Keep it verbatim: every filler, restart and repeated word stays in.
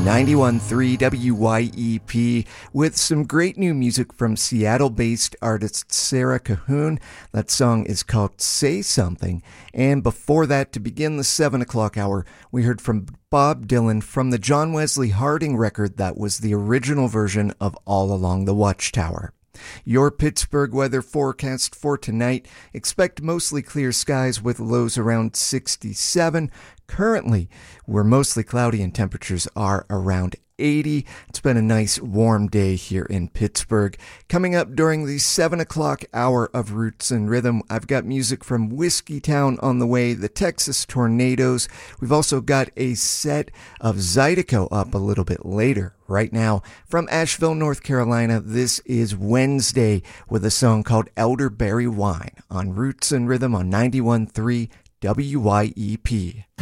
ninety-one point three W Y E P with some great new music from Seattle-based artist Sarah Cahoon. That song is called Say Something. And before that, to begin the seven o'clock hour, we heard from Bob Dylan from the John Wesley Harding record that was the original version of All Along the Watchtower. Your Pittsburgh weather forecast for tonight: expect mostly clear skies with lows around sixty-seven. Currently, we're mostly cloudy and temperatures are around eighty. It's been a nice warm day here in Pittsburgh. Coming up during the seven o'clock hour of Roots and Rhythm, I've got music from Whiskeytown on the way, the Texas Tornadoes. We've also got a set of Zydeco up a little bit later. Right now, from Asheville, North Carolina, this is Wednesday with a song called Elderberry Wine on Roots and Rhythm on ninety-one point three W Y E P.